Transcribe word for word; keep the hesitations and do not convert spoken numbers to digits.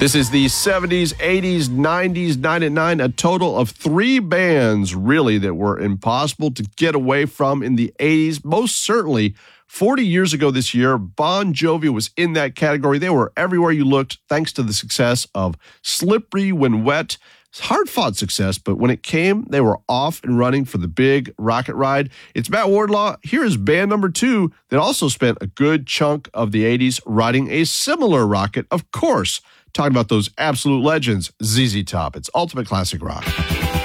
This is the seventies, eighties, nineties, nine at nine, a total of three bands, really, that were impossible to get away from in the eighties. Most certainly, forty years ago this year, Bon Jovi was in that category. They were everywhere you looked, thanks to the success of Slippery When Wet. Hard-fought success, but when it came, they were off and running for the big rocket ride. It's Matt Wardlaw. Here is band number two that also spent a good chunk of the eighties riding a similar rocket, of course. Talking about those absolute legends, Z Z Top. It's Ultimate Classic Rock.